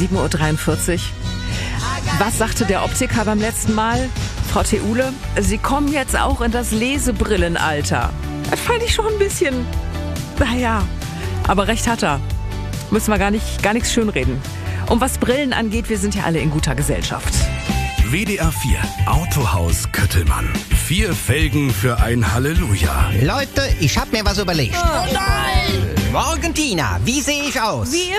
7:43 Uhr. Was sagte der Optiker beim letzten Mal? Frau Theule, Sie kommen jetzt auch in das Lesebrillenalter. Das fand ich schon ein bisschen, naja, aber recht hat er. Müssen wir gar nichts schönreden. Und was Brillen angeht, wir sind ja alle in guter Gesellschaft. WDR 4 Autohaus Köttelmann. 4 Felgen für ein Halleluja. Leute, ich hab mir was überlegt. Oh nein! Morgen, Tina, wie sehe ich aus? Wie